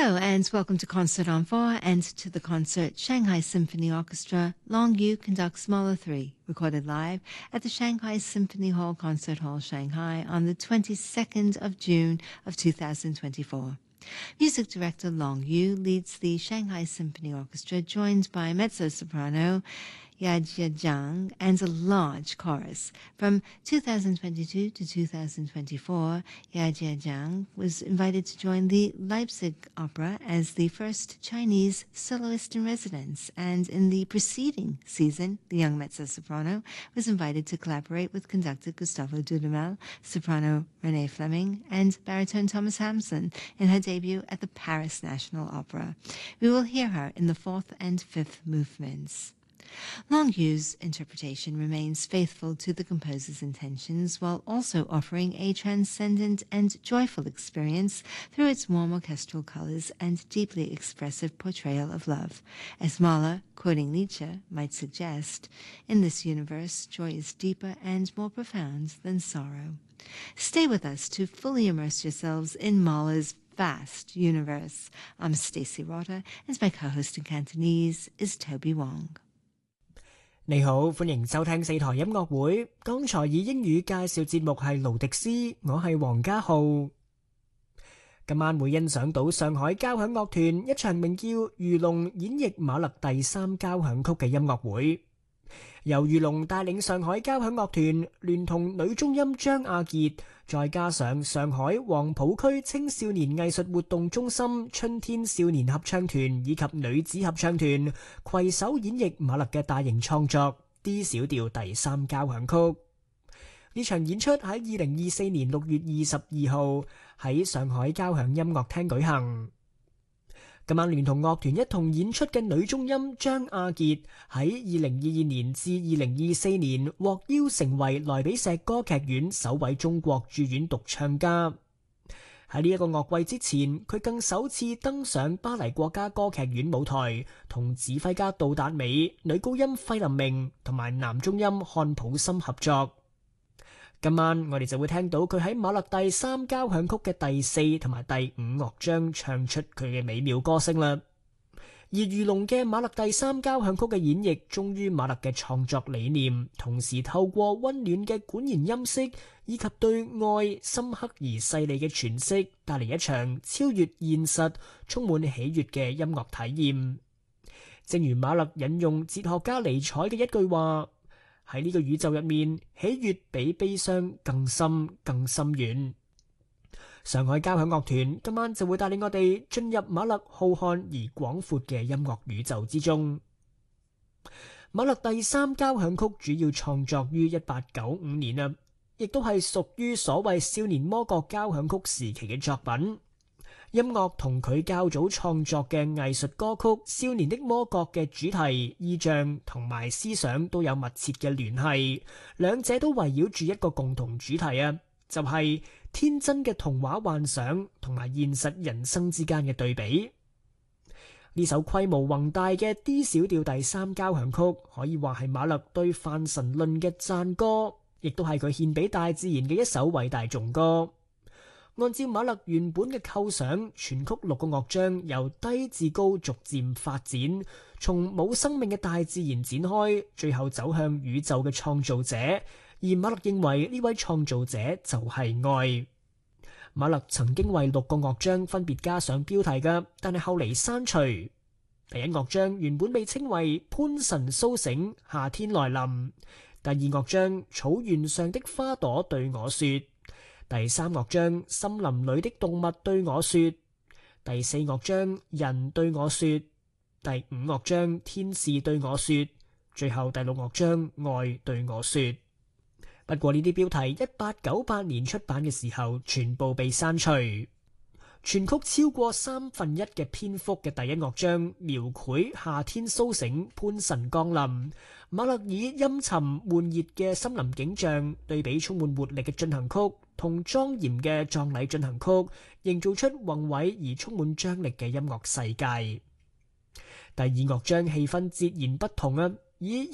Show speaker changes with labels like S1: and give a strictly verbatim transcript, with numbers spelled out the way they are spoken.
S1: Hello and welcome to Concert on Four and to the concert Shanghai Symphony Orchestra Long Yu conducts Mahler three, recorded live at the Shanghai Symphony Hall Concert Hall, Shanghai on the twenty-second of June of two thousand twenty-four. Music director Long Yu leads the Shanghai Symphony Orchestra, joined by mezzo-soprano Yajia Zhang and a large chorus. From two thousand twenty-two to two thousand twenty-four, Yajia Zhang was invited to join the Leipzig Opera as the first Chinese soloist in residence, and in the preceding season, the young mezzo-soprano was invited to collaborate with conductor Gustavo Dudamel, soprano Renee Fleming, and baritone Thomas Hampson in her debut at the Paris National Opera. We will hear her in the fourth and fifth movements. Long Yu's interpretation remains faithful to the composer's intentions, while also offering a transcendent and joyful experience through its warm orchestral colors and deeply expressive portrayal of love. As Mahler, quoting Nietzsche, might suggest, in this universe, joy is deeper and more profound than sorrow. Stay with us to fully immerse yourselves in Mahler's vast universe. I'm Stacey Rotter, and my co-host in Cantonese is Toby Wong.
S2: 你好，歡迎收聽四台音樂會。剛才以英語介紹節目係盧迪斯，我係黃家浩。今晚會欣賞到上海交響樂團一場名叫《魚龍演繹馬勒第三交響曲》嘅音樂會。由魚龍帶領上海交響樂團，聯同女中音張亞傑，再加上上海黃浦區青少年藝術活動中心春天少年合唱團以及女子合唱團，攜手演繹馬勒嘅大型創作《D 小調第三交響曲》。呢場演出喺二零二四年六月二十二號喺上海交響音樂廳舉行。今晚聯同樂團一同演出嘅女中音張亞傑喺二零二二年至二零二四年獲邀成為萊比錫歌劇院首位中國駐院獨唱家。喺呢一個樂季之前，佢更首次登上巴黎國家歌劇院舞台，同指揮家杜達美、女高音費林明同埋男中音漢普森合作。今晚我哋就會聽到佢喺馬勒第三交響曲嘅第四同埋第五樂章唱出佢嘅美妙歌聲啦。而魚龍嘅馬勒第三交響曲嘅演繹忠於馬勒嘅創作理念，同時透過溫暖嘅管弦音色以及對愛深刻而細膩嘅詮釋，帶嚟一場超越現實、充滿喜悅嘅音樂體驗。正如馬勒引用哲學家尼采嘅一句話，喺呢個宇宙入面，喜悅比悲傷更深更深遠。上海交響樂團今晚就會帶領我哋進入馬勒浩瀚而廣闊嘅音樂宇宙之中。馬勒第三交響曲主要創作於一八九五年啊，亦都係屬於所謂少年魔國交響曲時期嘅作品。音樂同佢較早創作嘅藝術歌曲《少年的魔國》嘅主題、意象同埋思想都有密切嘅聯繫，兩者都圍繞住一個共同主題啊，就係天真嘅童話幻想同埋現實人生之間嘅對比。呢首規模宏大嘅 D 小調第三交響曲，可以話係馬勒對泛神論嘅讚歌，亦都係佢獻俾大自然嘅一首偉大頌歌。按照馬勒原本嘅構想，全曲六個樂章由低至高逐漸發展，從冇生命嘅大自然展開，最後走向宇宙嘅創造者。而馬勒認為呢位創造者就係愛。馬勒曾經為六個樂章分別加上標題嘅，但係後嚟刪除。第一樂章原本被稱為潘神蘇醒，夏天來臨。第二樂章草原上的花朵對我說。第三樂章森林裏的動物對我說。第四樂章人對我說。第五樂章天使對我說。最後第六樂章愛對我說。不過呢啲標題一八九八年出版嘅時候全部被刪除。全曲超過三分一嘅篇幅嘅第一樂章描繪夏天蘇醒，潘神降臨。馬勒以陰沉悶熱嘅森林景象對比充滿活力嘅進行曲同莊嚴嘅葬禮進行曲，營造出宏偉而充滿張力嘅音樂世界。第二樂章氣氛截然不同啊，以